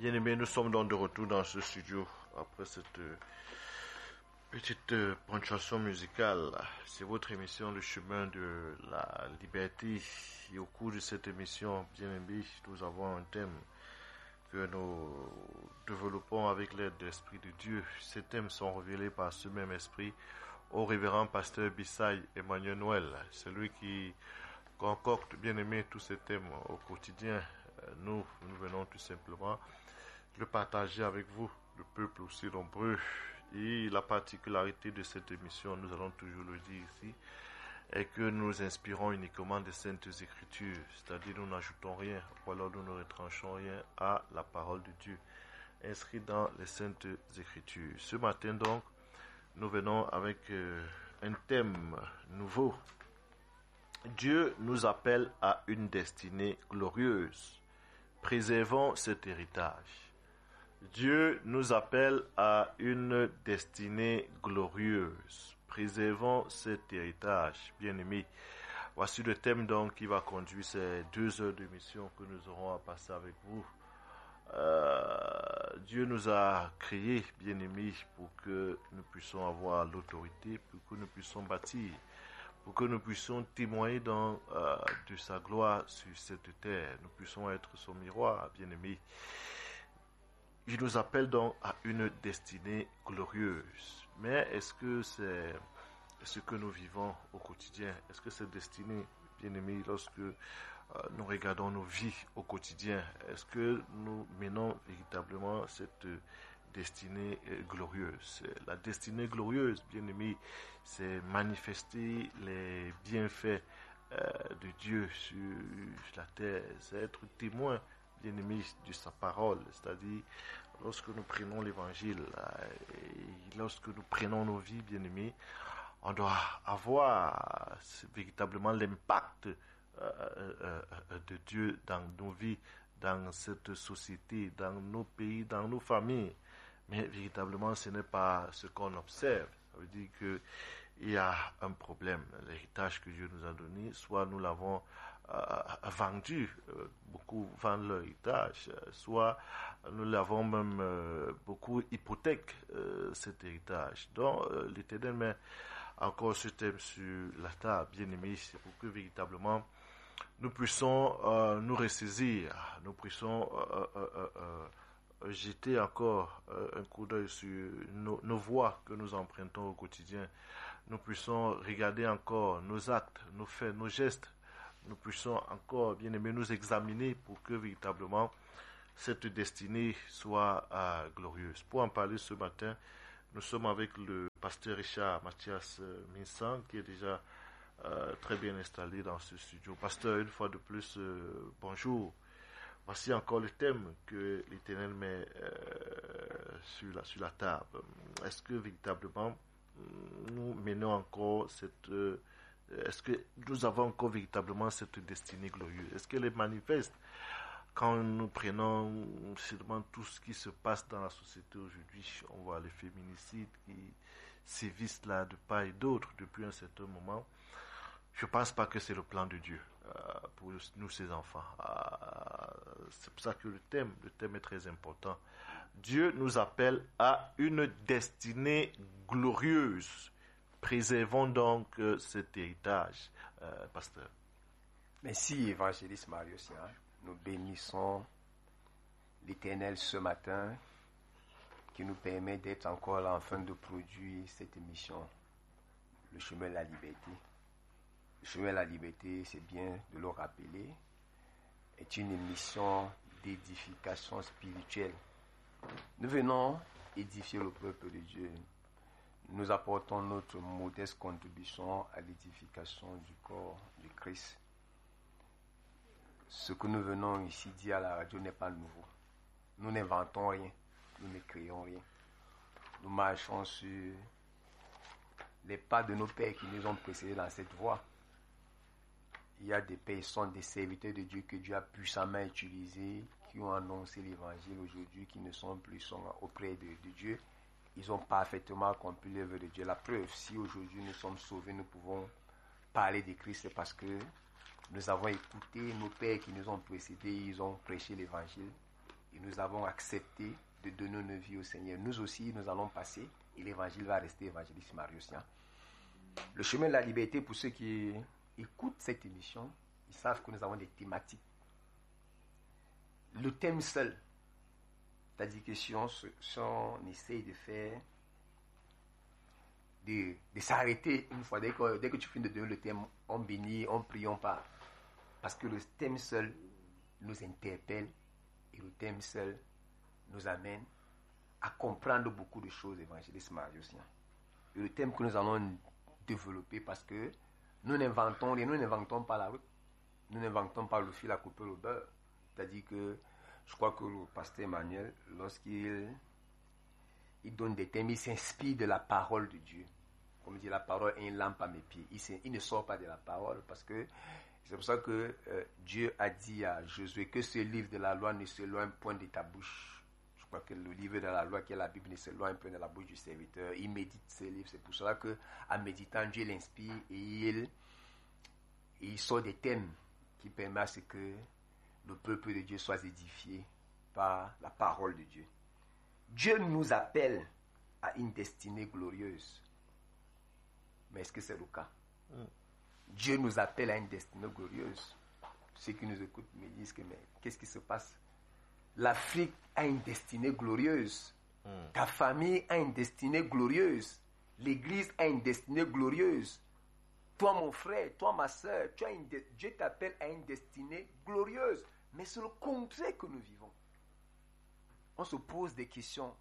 Bien-aimés, nous sommes donc de retour dans ce studio après cette petite ponctuation musicale. C'est votre émission Le Chemin de la Liberté. Et au cours de cette émission, bien-aimés, nous avons un thème que nous développons avec l'aide de l'Esprit de Dieu. Ces thèmes sont révélés par ce même Esprit au révérend pasteur Bissay Emmanuel Noël. C'est lui qui concocte, bien-aimé, tous ces thèmes au quotidien. Nous venons tout simplement le partager avec vous, le peuple aussi nombreux. Et la particularité de cette émission, nous allons toujours le dire ici, est que nous inspirons uniquement des Saintes Écritures, c'est-à-dire nous n'ajoutons rien, ou alors nous ne retranchons rien à la parole de Dieu, inscrite dans les Saintes Écritures. Ce matin donc, nous venons avec un thème nouveau. Dieu nous appelle à une destinée glorieuse. Préservons cet héritage. Dieu nous appelle à une destinée glorieuse. Préservons cet héritage, bien-aimés. Voici le thème donc qui va conduire ces 2 heures de mission que nous aurons à passer avec vous. Dieu nous a créés, bien-aimés, pour que nous puissions avoir l'autorité, pour que nous puissions bâtir, pour que nous puissions témoigner de sa gloire sur cette terre. Nous puissions être son miroir, bien-aimés. Il nous appelle donc à une destinée glorieuse. Mais est-ce que c'est ce que nous vivons au quotidien? Est-ce que cette destinée, bien-aimés, lorsque nous regardons nos vies au quotidien, est-ce que nous menons véritablement cette destinée glorieuse? La destinée glorieuse, bien-aimés, c'est manifester les bienfaits de Dieu sur la terre, c'est être témoin, bien-aimés, de sa parole, c'est-à-dire lorsque nous prenons l'évangile et lorsque nous prenons nos vies, bien-aimés, on doit avoir véritablement l'impact de Dieu dans nos vies, dans cette société, dans nos pays, dans nos familles. Mais véritablement, ce n'est pas ce qu'on observe. Ça veut dire que il y a un problème. L'héritage que Dieu nous a donné, soit nous l'avons vendu, beaucoup vendent leur héritage, soit nous l'avons même beaucoup hypothèque cet héritage. Donc l'Éternel met encore ce thème sur la table, bien aimé, c'est pour que véritablement nous puissions nous ressaisir, nous puissions jeter encore un coup d'œil sur nos voies que nous empruntons au quotidien. Nous puissions regarder encore nos actes, nos faits, nos gestes. Nous puissions encore, bien aimé, nous examiner pour que véritablement cette destinée soit glorieuse. Pour en parler ce matin, nous sommes avec le pasteur Richard Mathias Minsan, qui est déjà très bien installé dans ce studio. Pasteur, une fois de plus, bonjour. Voici encore le thème que l'Éternel met sur la table. Est-ce que véritablement nous menons encore est-ce que nous avons encore véritablement cette destinée glorieuse? Est-ce qu'elle est manifeste quand nous prenons seulement tout ce qui se passe dans la société aujourd'hui? On voit les féminicides qui sévissent là de part et d'autre depuis un certain moment. Je pense pas que c'est le plan de Dieu pour nous, ses enfants. C'est pour ça que le thème est très important. Dieu nous appelle à une destinée glorieuse. Préservons donc cet héritage, pasteur. Merci, évangéliste Marius. Nous bénissons l'Éternel ce matin qui nous permet d'être encore là en train de produire cette émission, Le Chemin de la Liberté. Le Chemin de la Liberté, c'est bien de le rappeler, est une émission d'édification spirituelle. Nous venons édifier le peuple de Dieu. Nous apportons notre modeste contribution à l'édification du corps de Christ. Ce que nous venons ici dire à la radio n'est pas nouveau. Nous n'inventons rien, nous ne créons rien. Nous marchons sur les pas de nos pères qui nous ont précédés dans cette voie. Il y a des personnes, des serviteurs de Dieu que Dieu a puissamment utilisés, qui ont annoncé l'évangile aujourd'hui, qui ne sont plus auprès de Dieu. Ils ont parfaitement accompli l'œuvre de Dieu. La preuve, si aujourd'hui nous sommes sauvés, nous pouvons parler de Christ, c'est parce que nous avons écouté nos pères qui nous ont précédés, ils ont prêché l'évangile. et nous avons accepté de donner nos vies au Seigneur. Nous aussi, nous allons passer et l'évangile va rester évangéliste mariotien. Le chemin de la liberté, pour ceux qui écoutent cette émission, ils savent que nous avons des thématiques. Le thème seul, c'est-à-dire que si on essaye de faire, de s'arrêter une fois, dès que tu finis de donner le thème, on bénit, on prie, on part. Parce que le thème seul nous interpelle et le thème seul nous amène à comprendre beaucoup de choses évangélistes mariotien. Et le thème que nous allons développer, parce que nous n'inventons rien, nous n'inventons pas la route, nous n'inventons pas le fil à couper le beurre. C'est-à-dire que je crois que le pasteur Emmanuel, lorsqu'il donne des thèmes, il s'inspire de la parole de Dieu. Comme dit, la parole est une lampe à mes pieds. Il ne sort pas de la parole parce que c'est pour ça que Dieu a dit à Josué que ce livre de la loi ne s'éloigne point de ta bouche. Je crois que le livre de la loi qui est la Bible ne s'éloigne point de la bouche du serviteur. Il médite ce livre. C'est pour cela qu'en méditant, Dieu l'inspire et il sort des thèmes qui permettent à ce que le peuple de Dieu soit édifié par la parole de Dieu. Dieu nous appelle à une destinée glorieuse. Mais est-ce que c'est le cas? Dieu nous appelle à une destinée glorieuse. Ceux qui nous écoutent me disent que mais qu'est-ce qui se passe? L'Afrique a une destinée glorieuse. Ta famille a une destinée glorieuse. L'Église a une destinée glorieuse. Toi, mon frère, toi, ma soeur, Dieu t'appelle à une destinée glorieuse. Mais c'est le contraire que nous vivons. On se pose des questions.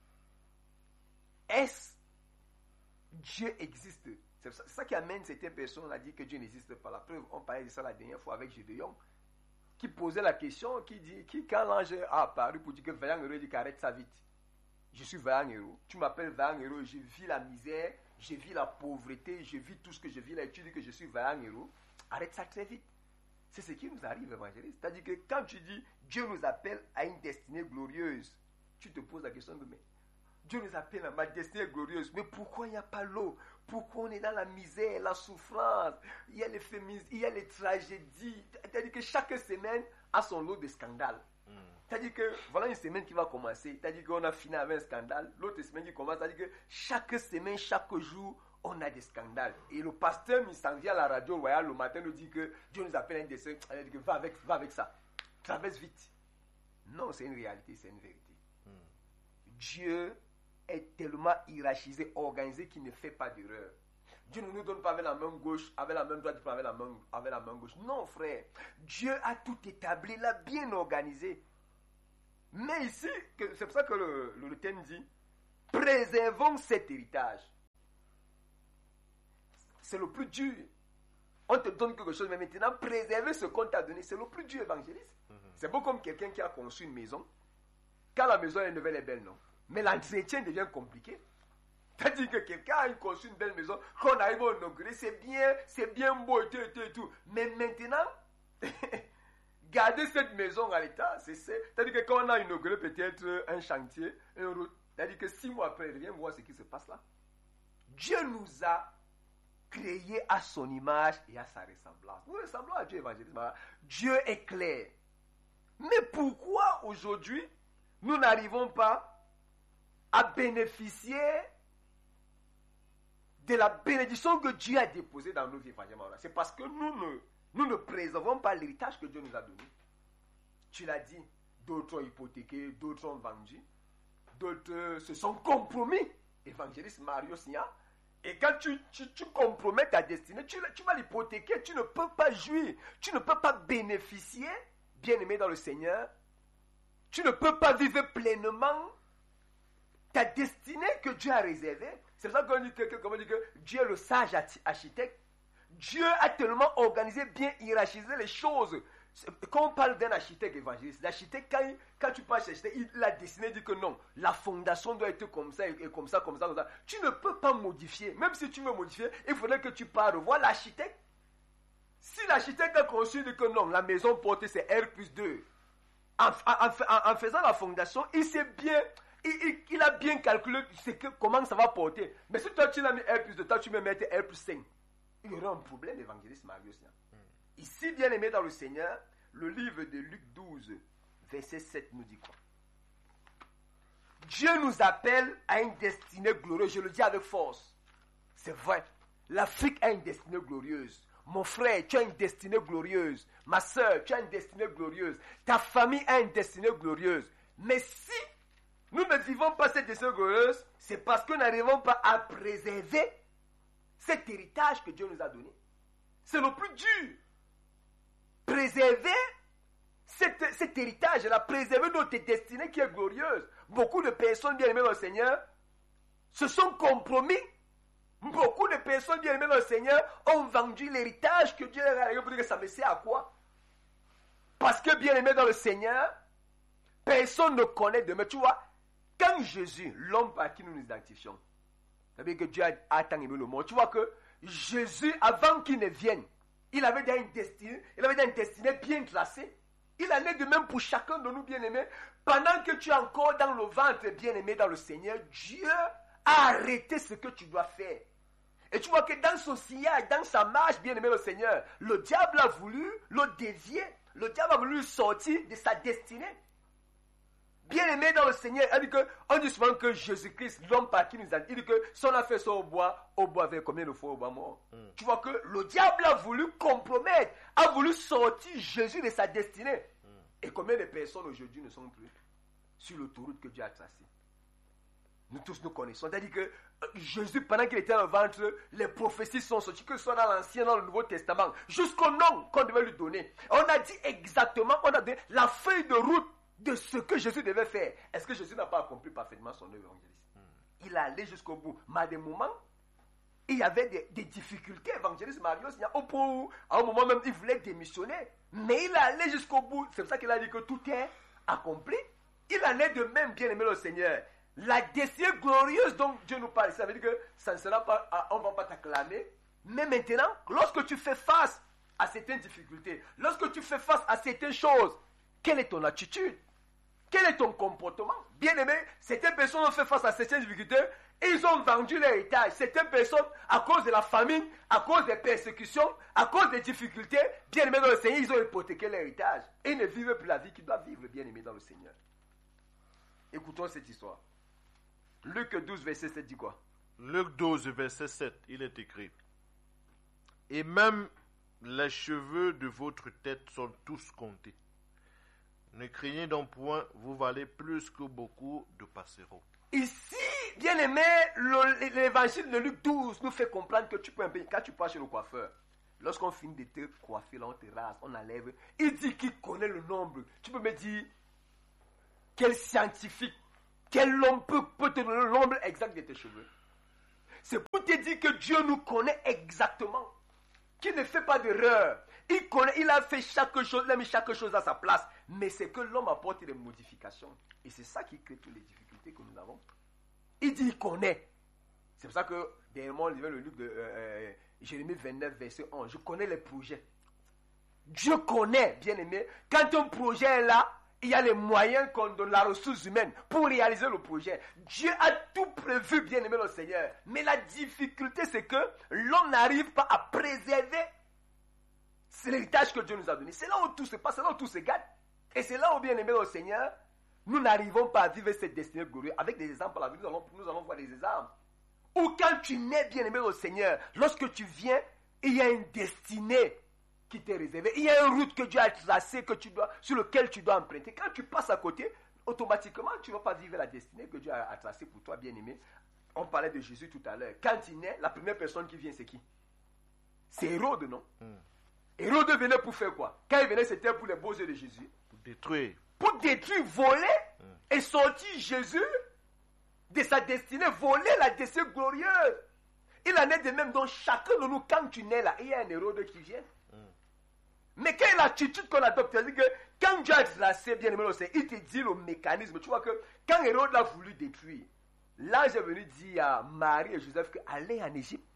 Est-ce Dieu existe? C'est ça qui amène certaines personnes à dire que Dieu n'existe pas. La preuve, on parlait de ça la dernière fois avec Gédéon, qui posait la question, quand l'ange a apparu pour dire que Vaillant Héros, il dit qu'arrête ça vite. Je suis Vaillant Héros. Tu m'appelles Vaillant Héros, je vis la misère, je vis la pauvreté, je vis tout ce que je vis là, et tu dis que je suis Vaillant Héros. Arrête ça très vite. C'est ce qui nous arrive, évangéliste. C'est-à-dire que quand tu dis Dieu nous appelle à une destinée glorieuse, tu te poses la question de mais Dieu nous appelle à ma destinée glorieuse, mais pourquoi il n'y a pas l'eau? Pourquoi on est dans la misère, la souffrance? Il y a les féminismes, il y a les tragédies. C'est-à-dire que chaque semaine a son lot de scandales. C'est-à-dire que voilà une semaine qui va commencer. C'est-à-dire qu'on a fini avec un scandale. L'autre semaine qui commence. C'est-à-dire que chaque semaine, chaque jour, on a des scandales. Et le pasteur, il s'en vient à la radio royale le matin, nous dit que Dieu nous appelle à une destinée. Il dit que va avec ça. Traverse vite. Non, c'est une réalité, c'est une vérité. Dieu est tellement hiérarchisé, organisé qu'il ne fait pas d'erreur. Dieu ne nous donne pas avec la main gauche, avec la main droite, avec la main gauche. Non, frère. Dieu a tout établi, l'a bien organisé. Mais ici, c'est pour ça que le thème dit, préservons cet héritage. C'est le plus dur. On te donne quelque chose, mais maintenant, préserver ce qu'on t'a donné, c'est le plus dur, évangéliste. C'est beau comme quelqu'un qui a conçu une maison. Quand la maison est nouvelle et belle, non? Mais l'entretien devient compliqué. C'est-à-dire que quelqu'un a conçu une belle maison, qu'on arrive à inaugurer, c'est bien beau et tout. Mais maintenant, garder cette maison à l'état, c'est-à-dire que quand on a inauguré peut-être un chantier, c'est-à-dire que 6 mois après, viens voir ce qui se passe là. Dieu nous a créés à son image et à sa ressemblance. Nous ressemblons à Dieu, évangéliste. Dieu est clair. Mais pourquoi aujourd'hui, nous n'arrivons pas à bénéficier de la bénédiction que Dieu a déposée dans nos vies? C'est parce que nous ne préservons pas l'héritage que Dieu nous a donné. Tu l'as dit, d'autres ont hypothéqué, d'autres ont vendu, d'autres se sont compromis. Évangéliste Mario Sia. Et quand tu compromets ta destinée, tu vas l'hypothéquer, tu ne peux pas jouir, tu ne peux pas bénéficier, bien-aimé dans le Seigneur, tu ne peux pas vivre pleinement ta destinée que Dieu a réservée. C'est pour ça qu'on dit que Dieu est le sage architecte. Dieu a tellement organisé, bien hiérarchisé les choses. Quand on parle d'un architecte évangéliste, l'architecte, quand tu parles d'architecte, il a dessiné, il dit que non, la fondation doit être comme ça, et comme ça, comme ça, comme ça. Tu ne peux pas modifier. Même si tu veux modifier, il faudrait que tu parles revoir l'architecte. Si l'architecte a conçu, dit que non, la maison portée c'est R+2. En faisant la fondation, il sait bien, il a bien calculé comment ça va porter. Mais si toi tu l'as mis R+2, toi tu me mets R+5, il y aura un problème, évangéliste Marius. Ici, bien aimé dans le Seigneur, le livre de Luc 12, verset 7 nous dit quoi? Dieu nous appelle à une destinée glorieuse. Je le dis avec force. C'est vrai. L'Afrique a une destinée glorieuse. Mon frère, tu as une destinée glorieuse. Ma soeur, tu as une destinée glorieuse. Ta famille a une destinée glorieuse. Mais si nous ne vivons pas cette destinée glorieuse, c'est parce que nous n'arrivons pas à préserver cet héritage que Dieu nous a donné. C'est le plus dur. Préserver cet héritage, préserver notre destinée qui est glorieuse. Beaucoup de personnes bien aimées dans le Seigneur se sont compromis. Beaucoup de personnes bien aimées dans le Seigneur ont vendu l'héritage que Dieu leur a donné pour dire que ça me sert à quoi? Parce que bien aimé dans le Seigneur, personne ne connaît demain. Tu vois, quand Jésus, l'homme par qui nous nous identifions, c'est-à-dire que Dieu a tant aimé le monde, tu vois que Jésus, avant qu'il ne vienne, il avait déjà une destinée bien tracée. Il en est de même pour chacun de nous, bien-aimés. Pendant que tu es encore dans le ventre, bien-aimé dans le Seigneur, Dieu a arrêté ce que tu dois faire. Et tu vois que dans son sillage, dans sa marche, bien-aimé le Seigneur, le diable a voulu le dévier. Le diable a voulu sortir de sa destinée. Bien-aimé dans le Seigneur, on dit souvent que Jésus-Christ, l'homme par qui nous a dit, il dit que si on a fait ça au bois avec combien de fois au bois mort? Tu vois que le diable a voulu compromettre, a voulu sortir Jésus de sa destinée. Et combien de personnes aujourd'hui ne sont plus sur l'autoroute que Dieu a tracée? Nous tous nous connaissons. C'est-à-dire que Jésus, pendant qu'il était dans le ventre, les prophéties sont sorties, que ce soit dans l'Ancien, dans le Nouveau Testament, jusqu'au nom qu'on devait lui donner. On a dit exactement, on a donné la feuille de route de ce que Jésus devait faire. Est-ce que Jésus n'a pas accompli parfaitement son œuvre évangéliste? Il est allé jusqu'au bout. Mais à des moments, il y avait des difficultés évangélistes. Marius, au point où, à un moment même, il voulait démissionner. Mais il est allé jusqu'au bout. C'est pour ça qu'il a dit que tout est accompli. Il en est de même, bien aimé le Seigneur. La destinée glorieuse dont Dieu nous parle, ça veut dire que ça ne sera pas, on ne va pas t'acclamer. Mais maintenant, lorsque tu fais face à certaines difficultés, lorsque tu fais face à certaines choses, quelle est ton attitude? Quel est ton comportement? Bien aimé, certaines personnes ont fait face à certaines difficultés et ils ont vendu l'héritage. Certaines personnes, à cause de la famine, à cause des persécutions, à cause des difficultés, bien aimé dans le Seigneur, ils ont hypothéqué l'héritage. Et ils ne vivent plus la vie qu'ils doivent vivre, bien aimé dans le Seigneur. Écoutons cette histoire. Luc 12, verset 7 dit quoi? Luc 12, verset 7, il est écrit: Et même les cheveux de votre tête sont tous comptés. Ne craignez donc point, vous valez plus que beaucoup de passereaux. Ici, bien aimé, l'évangile de Luc 12 nous fait comprendre que tu peux un peu, quand tu pars chez le coiffeur, lorsqu'on finit de te coiffer, là, on te rase, on enlève, il dit qu'il connaît le nombre. Tu peux me dire, quel scientifique, quel homme peut te donner le nombre exact de tes cheveux? C'est pour te dire que Dieu nous connaît exactement, qu'il ne fait pas d'erreur. Il connaît, il a fait chaque chose, il a mis chaque chose à sa place. Mais c'est que l'homme apporte des modifications. Et c'est ça qui crée toutes les difficultés que nous avons. Il dit, il connaît. C'est pour ça que, dernièrement, on lisait le livre de Jérémie 29, verset 11. Je connais les projets. Dieu connaît, bien aimé. Quand un projet est là, il y a les moyens qu'on donne, la ressource humaine, pour réaliser le projet. Dieu a tout prévu, bien aimé le Seigneur. Mais la difficulté, c'est que l'homme n'arrive pas à préserver. C'est l'héritage que Dieu nous a donné. C'est là où tout se passe, c'est là où tout se gâte. Et c'est là où, bien aimé le Seigneur, nous n'arrivons pas à vivre cette destinée glorieuse. Avec des exemples, nous allons voir des exemples. Ou quand tu nais, bien aimé le Seigneur, lorsque tu viens, il y a une destinée qui t'est réservée. Il y a une route que Dieu a tracée, sur laquelle tu dois emprunter. Quand tu passes à côté, automatiquement, tu ne vas pas vivre la destinée que Dieu a tracée pour toi, bien aimé. On parlait de Jésus tout à l'heure. Quand il naît, la première personne qui vient, c'est qui? C'est Hérode, non? Hérode venait pour faire quoi? Quand il venait, c'était pour les beaux yeux de Jésus. Pour détruire. Pour détruire, voler et sortir Jésus de sa destinée, voler la destinée glorieuse. Il en est de même dans chacun de nous, quand tu nais là, il y a un Hérode qui vient. Mais quelle est l'attitude qu'on adopte? C'est-à-dire que quand Dieu a tracé, bien aimé, il te dit le mécanisme. Tu vois que quand Hérode a voulu détruire, l'ange est venu dire à Marie et Joseph qu'allez en Égypte.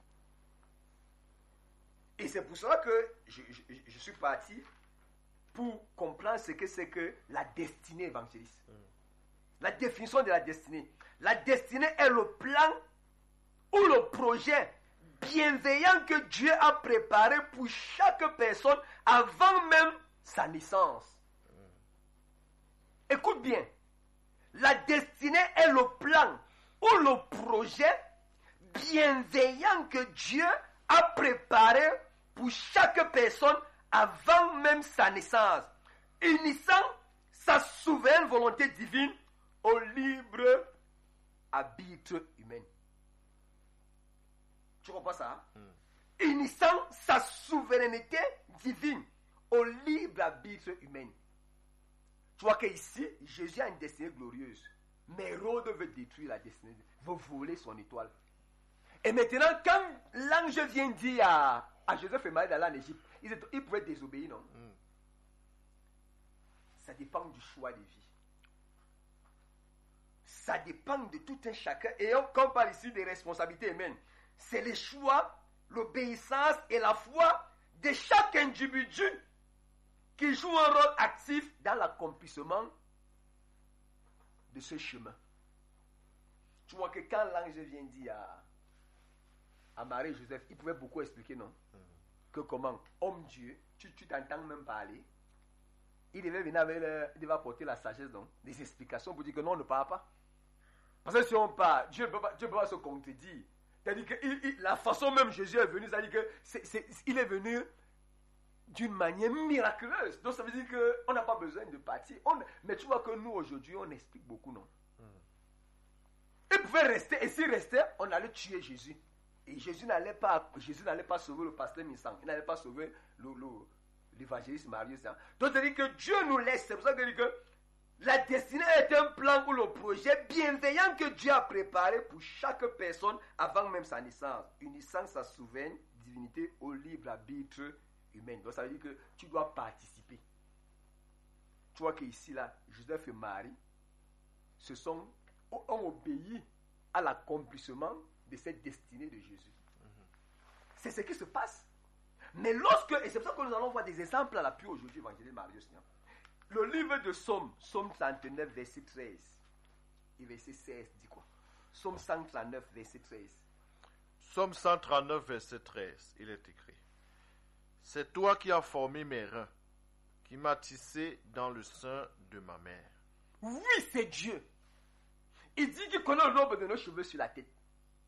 Et c'est pour cela que je suis parti pour comprendre ce que c'est que la destinée évangéliste. La définition de la destinée. La destinée est le plan ou le projet bienveillant que Dieu a préparé pour chaque personne avant même sa naissance. ou bien la destinée est le plan ou le projet bienveillant que Dieu a préparé pour chaque personne avant même sa naissance, unissant sa souveraine volonté divine au libre arbitre humain. Tu comprends ça? Unissant sa souveraineté divine au libre arbitre humain. Tu vois qu'ici, Jésus a une destinée glorieuse. Mais Hérode veut détruire la destinée, veut voler son étoile. Et maintenant, quand l'ange vient dire à Joseph et Marie d'aller en Égypte, ils pouvaient désobéir, non? Ça dépend du choix de vie. Ça dépend de tout un chacun. Et quand on parle ici des responsabilités humaines, c'est les choix, l'obéissance et la foi de chaque individu qui joue un rôle actif dans l'accomplissement de ce chemin. Tu vois que quand l'ange vient dire à Marie et Joseph, il pouvait beaucoup expliquer, non? Que comment, homme Dieu, tu t'entends même parler. Il devait venir il devait apporter la sagesse, donc, des explications pour dire que non, on ne parle pas. Parce que si on parle, Dieu ne peut pas se contredire. C'est-à-dire que la façon même Jésus est venu, c'est-à-dire qu'il est venu d'une manière miraculeuse. Donc ça veut dire qu'on n'a pas besoin de partir. Mais tu vois que nous aujourd'hui, on explique beaucoup, non? Il pouvait rester, et s'il restait, on allait tuer Jésus. Et Jésus n'allait pas sauver le pasteur Missang. Il n'allait pas sauver l'évangéliste Marius. Donc ça veut dire que Dieu nous laisse. C'est pour ça que je dis que la destinée est un plan ou le projet bienveillant que Dieu a préparé pour chaque personne avant même sa naissance, unissant sa souveraine divinité au libre arbitre humain. Donc ça veut dire que tu dois participer. Tu vois qu'ici, là, Joseph et Marie ont obéi à l'accomplissement de cette destinée de Jésus. C'est ce qui se passe. Mais et c'est pour ça que nous allons voir des exemples à l'appui aujourd'hui, évangéliste Marius. Le livre de Psaume 139, verset 13 et verset 16 dit quoi? Psaume 139, verset 13. Psaume 139, verset 13, il est écrit: C'est toi qui as formé mes reins, qui m'as tissé dans le sein de ma mère. Oui, c'est Dieu. Il dit qu'il connaît le nombre de nos cheveux sur la tête.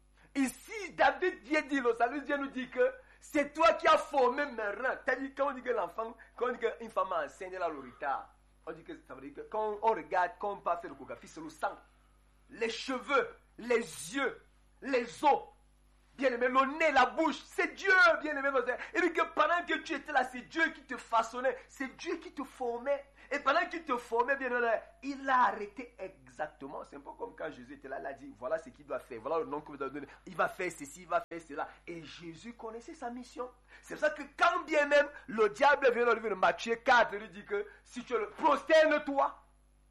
Ici, David vient dire, le salut Dieu nous dit que c'est toi qui as formé mes reins. C'est-à-dire, quand on dit que l'enfant, quand on dit qu'une femme enceinte, elle a le retard, on dit que ça veut dire que quand on regarde, quand on part faire l'échographie, c'est le sang, les cheveux, les yeux, les os, bien aimé, le nez, la bouche, c'est Dieu, bien aimé. Il dit que pendant que tu étais là, c'est Dieu qui te façonnait, c'est Dieu qui te formait. Et pendant qu'il te formait, bien aimé, il a arrêté exactement. C'est un peu comme quand Jésus était là, il a dit, voilà ce qu'il doit faire, voilà le nom que vous avez donné. Il va faire ceci, il va faire cela. Et Jésus connaissait sa mission. C'est pour ça que quand bien même le diable vient dans le livre de Matthieu 4, il lui dit que si tu le prosterne-toi,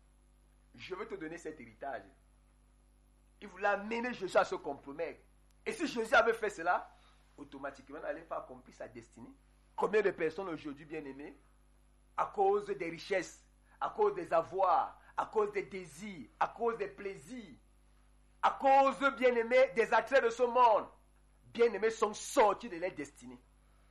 je vais te donner cet héritage. Il voulait amener Jésus à se compromettre. Et si Jésus avait fait cela, automatiquement, il n'allait pas accomplir sa destinée. Combien de personnes aujourd'hui, bien aimées, à cause des richesses, à cause des avoirs, à cause des désirs, à cause des plaisirs, à cause, bien aimés, des attraits de ce monde, bien aimés, sont sortis de leur destinée.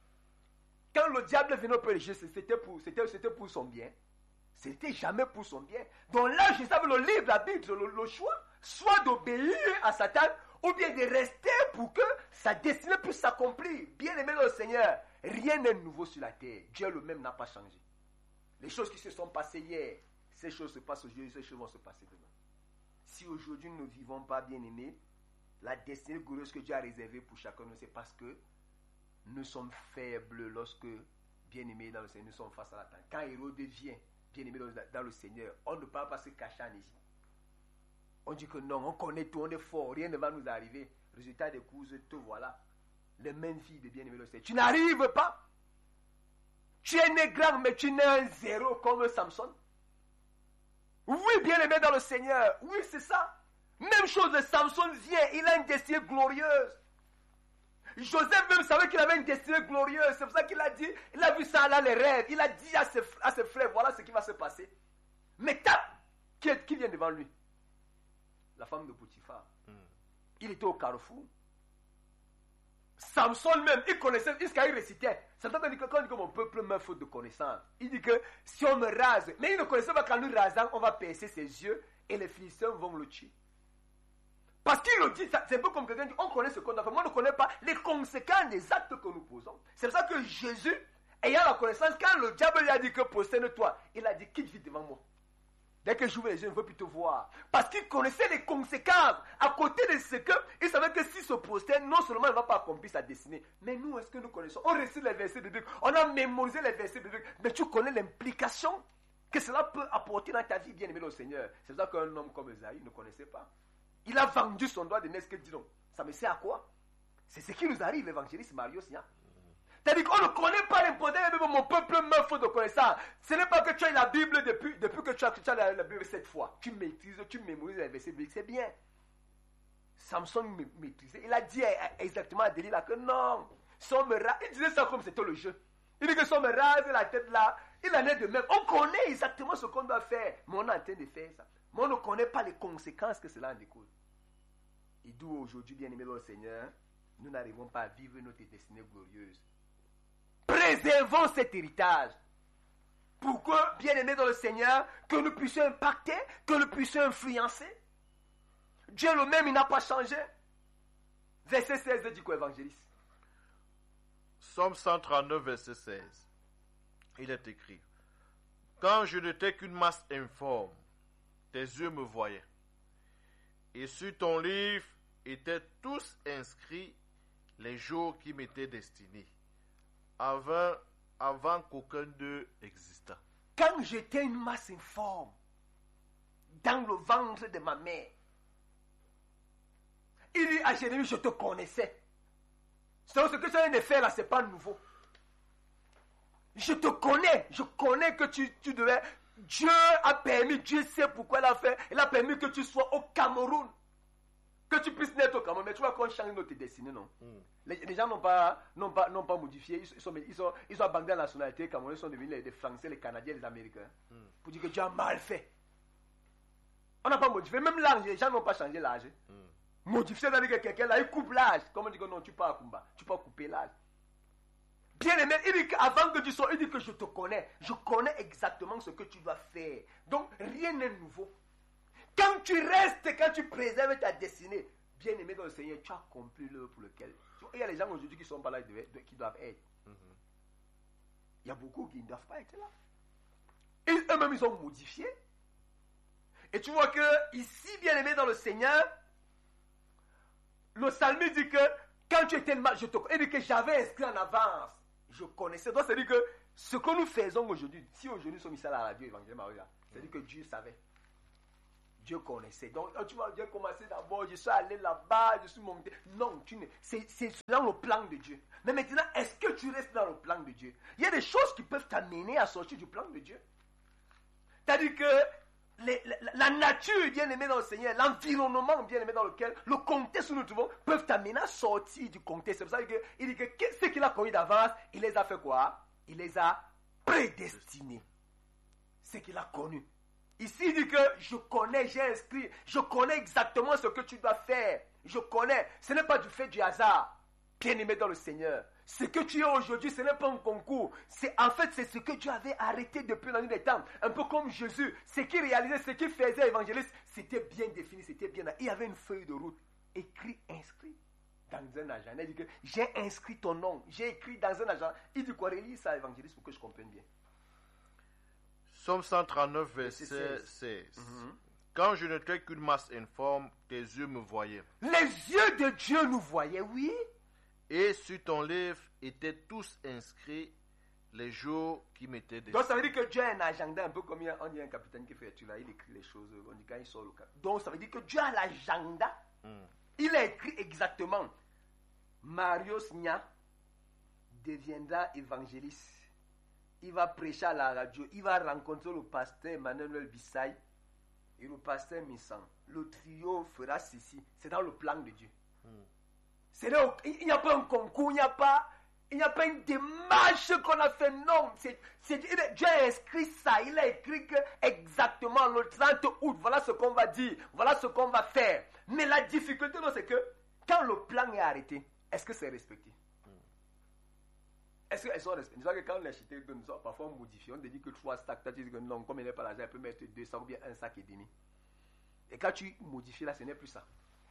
Quand le diable venait au péché, c'était pour son bien. C'était jamais pour son bien. Donc là, Jésus avait le libre arbitre, le choix, soit d'obéir à Satan, ou bien de rester pour que sa destinée puisse s'accomplir. Bien aimé le Seigneur, rien n'est nouveau sur la terre. Dieu lui-même n'a pas changé. Les choses qui se sont passées hier, ces choses se passent aujourd'hui, ces choses vont se passer demain. Si aujourd'hui nous ne vivons pas, bien aimés, la destinée glorieuse que Dieu a réservée pour chacun de nous, c'est parce que nous sommes faibles lorsque, bien aimés dans le Seigneur, nous sommes face à la tente. Quand Hérode vient, bien aimé dans le Seigneur, on ne peut pas se cacher en Égypte. On dit que non, on connaît tout, on est fort, rien ne va nous arriver. Résultat des courses, te voilà. Les mêmes filles de bien-aimé le Seigneur. Tu n'arrives pas. Tu es né grand, mais tu n'es un zéro comme Samson. Oui, bien-aimé dans le Seigneur. Oui, c'est ça. Même chose, Samson vient, il a une destinée glorieuse. Joseph même savait qu'il avait une destinée glorieuse. C'est pour ça qu'il a dit, il a vu ça là, les rêves. Il a dit à ses frères, voilà ce qui va se passer. Mais tape, qui vient devant lui? La femme de Potiphar. Il était au carrefour. Samson même, il connaissait, il récitait. Ça veut dire que quand il dit que mon peuple meurt faute de connaissance, il dit que si on me rase, mais il ne connaissait pas qu'en nous rasant, on va percer ses yeux et les Philistins vont le tuer. Parce qu'il le dit, c'est un peu comme quelqu'un dit, on connaît ce qu'on a fait, mais on ne connaît pas les conséquences des actes que nous posons. C'est pour ça que Jésus, ayant la connaissance, quand le diable lui a dit que prosterne-toi, il a dit quitte vite devant moi. Dès que j'ouvre les yeux, je ne veux plus te voir. Parce qu'il connaissait les conséquences. À côté de ce que, il savait que s'il se prosterne, non seulement il ne va pas accomplir sa destinée, mais nous, est-ce que nous connaissons? On récite les versets bibliques, on a mémorisé les versets bibliques, mais tu connais l'implication que cela peut apporter dans ta vie, bien aimé au Seigneur. C'est ça qu'un homme comme Esaïe ne connaissait pas. Il a vendu son droit de naissance, que dit donc, ça me sert à quoi? C'est ce qui nous arrive, l'évangéliste Mario Sia. C'est-à-dire qu'on ne connaît pas l'importance, même mon peuple meurt faute de connaissance. Ce n'est pas que tu as la Bible depuis que tu as la Bible 7 fois. Tu maîtrises, tu mémorises les versets bibliques, c'est bien. Samson maîtrisait. Il a dit exactement à Delilah que non, si on me rase, il disait ça comme c'était le jeu. Il dit que si on me rase la tête là, il en est de même. On connaît exactement ce qu'on doit faire, mais on est en train de faire ça. Mais on ne connaît pas les conséquences que cela en découle. Et d'où aujourd'hui, bien aimé le Seigneur, nous n'arrivons pas à vivre notre destinée glorieuse. Préservons cet héritage. Pourquoi, bien aimé dans le Seigneur, que nous puissions impacter, que nous puissions influencer. Dieu le même, il n'a pas changé. Verset 16 dit quoi, évangéliste? Psaume 139, verset 16. Il est écrit: quand je n'étais qu'une masse informe, tes yeux me voyaient. Et sur ton livre étaient tous inscrits les jours qui m'étaient destinés, avant qu'aucun d'eux existât. Quand j'étais une masse informe, dans le ventre de ma mère, il dit à Jérémie, je te connaissais. C'est ce que tu viens de faire là, c'est pas nouveau. Je te connais, je connais que tu devais... Dieu a permis, Dieu sait pourquoi il a fait, il a permis que tu sois au Cameroun. Que tu puisses naître au Cameroun, mais tu vois qu'on change notre destinée, non? Les gens n'ont pas modifié, ils ont abandonné la nationalité camerounais, ils sont devenus les Français, les Canadiens, les Américains. Pour dire que Dieu a mal fait. On n'a pas modifié, même l'âge, les gens n'ont pas changé l'âge. Modifier, c'est-à-dire que quelqu'un là, il coupe l'âge. Comme on dit que non, tu peux pas couper l'âge. Bien aimé, il dit qu'avant que tu sois, il dit que je te connais. Je connais exactement ce que tu dois faire. Donc, rien n'est nouveau. Quand tu restes, quand tu préserves ta destinée, bien aimé dans le Seigneur, tu as accompli l'œuvre pour lequel. Il y a les gens aujourd'hui qui sont pas là, qui doivent être. Il y a beaucoup qui ne doivent pas être là. Et eux-mêmes, ils ont modifié. Et tu vois que, ici, bien aimé dans le Seigneur, le psalmiste dit que quand tu étais mal, il dit que j'avais inscrit en avance. Je connaissais. Donc, c'est-à-dire que ce que nous faisons aujourd'hui, si aujourd'hui nous sommes ici à la radio évangélique Maria, c'est-à-dire que Dieu savait. Dieu connaissait. Donc, tu vois, Dieu commençait d'abord, je suis allé là-bas, je suis monté. Non, c'est dans le plan de Dieu. Mais maintenant, est-ce que tu restes dans le plan de Dieu? Il y a des choses qui peuvent t'amener à sortir du plan de Dieu. C'est-à-dire que la nature bien aimée dans le Seigneur, l'environnement bien aimé dans lequel, le contexte où nous trouvons, peuvent t'amener à sortir du contexte. C'est pour ça qu'il dit que ce qu'il a connu d'avance, il les a fait quoi? Il les a prédestinés. Ce qu'il a connu. Ici, il dit que je connais, j'ai inscrit, je connais exactement ce que tu dois faire. Je connais. Ce n'est pas du fait du hasard, bien aimé dans le Seigneur. Ce que tu es aujourd'hui, ce n'est pas un concours. C'est ce que Dieu avait arrêté depuis la nuit des temps. Un peu comme Jésus. Ce qu'il réalisait, ce qu'il faisait évangéliste, c'était bien défini, c'était bien. Il y avait une feuille de route, inscrit dans un agenda. Il dit que j'ai inscrit ton nom, j'ai écrit dans un agenda. Il dit quoi? Relis ça, évangéliste, pour que je comprenne bien. Psaume 139, verset 16. Quand je n'étais qu'une masse informe, tes yeux me voyaient. Les yeux de Dieu nous voyaient, oui. Et sur ton livre étaient tous inscrits les jours qui m'étaient destinés. Donc ça veut dire que Dieu a un agenda, un peu comme on dit un capitaine qui fait là, il écrit les choses, on dit quand il sort le cap. Donc ça veut dire que Dieu a l'agenda. Il a écrit exactement. Mario Snya deviendra évangéliste. Il va prêcher à la radio, il va rencontrer le pasteur Emmanuel Bissaï et le pasteur Missan. Le trio fera ceci. C'est dans le plan de Dieu. Il n'y a pas un concours, il n'y a pas une démarche qu'on a fait. Non, Dieu a inscrit ça. Il a écrit que exactement le 30 août, voilà ce qu'on va dire, voilà ce qu'on va faire. Mais la difficulté, c'est que quand le plan est arrêté, est-ce que c'est respecté? Est-ce qu'elles sont respectées? Nous savons que quand l'architecte nous a parfois modifié, on te dit que 3 sacs, tu dis que non, comme il n'est pas l'argent, elle peut mettre 2 sacs ou bien 1 sac et demi. Et quand tu modifies là, ce n'est plus ça.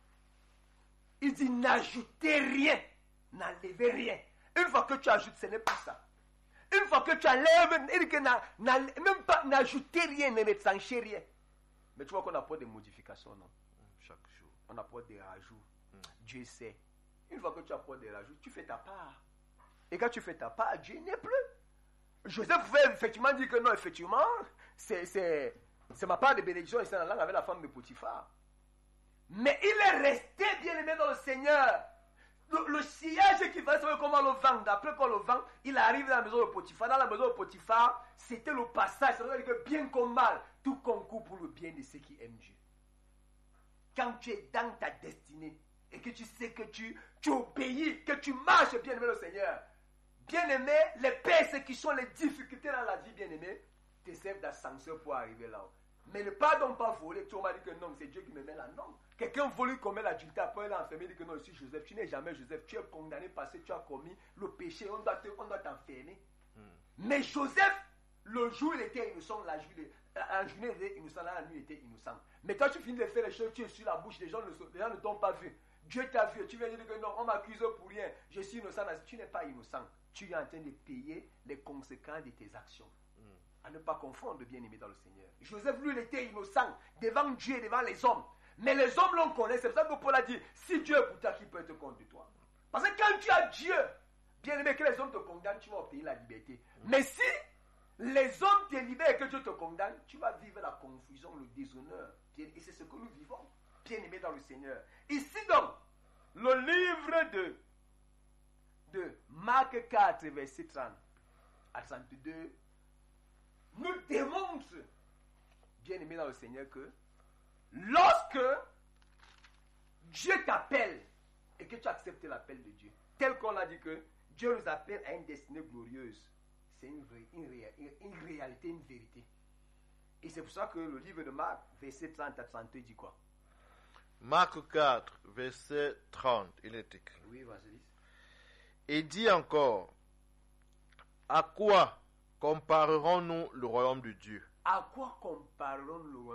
Il dit n'ajoutez rien, n'enlevez rien. Une fois que tu ajoutes, ce n'est plus ça. Une fois que tu enlèves, il dit que même pas n'ajoutez rien, ne retrenchez rien. Mais tu vois qu'on apporte des modifications, non? Chaque jour. On apporte des rajouts. Dieu sait. Une fois que tu apportes des rajouts, tu fais ta part. Et quand tu fais ta part, Dieu n'est plus. Joseph pouvait effectivement dire que non, effectivement, c'est ma part de bénédiction ici dans la langue avec la femme de Potiphar. Mais il est resté bien aimé dans le Seigneur. Le sillage qui va savoir comment le vendre. Après qu'on le vend, il arrive dans la maison de Potiphar. Dans la maison de Potiphar, c'était le passage. Ça veut dire que bien comme mal, tout concourt pour le bien de ceux qui aiment Dieu. Quand tu es dans ta destinée et que tu sais que tu obéis, que tu marches bien aimé le Seigneur. Bien aimé, les pertes qui sont les difficultés dans la vie, bien aimé, te servent d'ascenseur pour arriver là-haut. Mais ne pardon pas voler. Tu m'as dit que non, c'est Dieu qui me met là. Non. Quelqu'un vole commet l'adultère, après il est enfermé, il dit que non, ici Joseph, tu n'es jamais Joseph, tu es condamné parce que tu as commis le péché, on doit t'enfermer. Mais Joseph, le jour il était innocent, la journée il était innocent, la nuit il était innocent. Mais toi tu finis de faire les choses, tu es sur la bouche, les gens ne t'ont pas vu. Dieu t'a vu, tu viens dire que non, on m'accuse pour rien, je suis innocent. Tu n'es pas innocent. Tu es en train de payer les conséquences de tes actions. À ne pas confondre, bien-aimé dans le Seigneur. Joseph, lui, il était innocent devant Dieu et devant les hommes. Mais les hommes l'ont connu. C'est pour ça que Paul a dit, si Dieu est pour toi, qui peut être contre toi? Parce que quand tu as Dieu, bien-aimé, que les hommes te condamnent, tu vas obtenir la liberté. Mais si les hommes te libèrent et que Dieu te condamne, tu vas vivre la confusion, le déshonneur. Et c'est ce que nous vivons, bien-aimé dans le Seigneur. Ici donc, le livre de Marc 4, verset 30 à 32, nous démontre, bien-aimé dans le Seigneur, que lorsque Dieu t'appelle et que tu acceptes l'appel de Dieu, tel qu'on a dit que Dieu nous appelle à une destinée glorieuse, c'est une réalité, une vérité. Et c'est pour ça que le livre de Marc, verset 30 à 32, dit quoi? Marc 4, verset 30, il est écrit. Oui, vas-y. Et dit encore, à quoi comparerons-nous le royaume de Dieu? À quoi comparerons-nous le royaume